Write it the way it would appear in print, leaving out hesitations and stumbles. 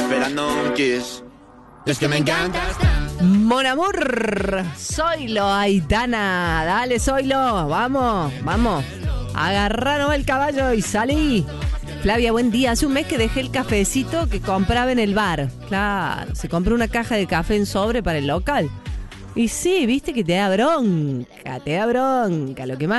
esperando un kiss. Es que me encantas tanto. Mon amor, Zoilo, Aitana, dale Zoilo, vamos, agarranos el caballo y salí. Flavia, buen día. Hace un mes que dejé el cafecito que compraba en el bar. Claro, se compró una caja de café en sobre para el local. Y sí, viste que te da bronca, lo que más